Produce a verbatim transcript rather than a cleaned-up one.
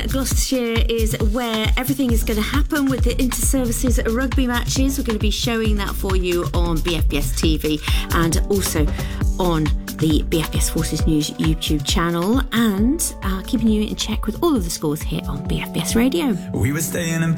Gloucestershire is where everything is going to happen with the inter-services rugby matches. We're going to be showing that for you on B F B S T V and also on the B F B S Forces News YouTube channel, and uh, keeping you in check with all of the scores here on B F B S Radio. We were staying in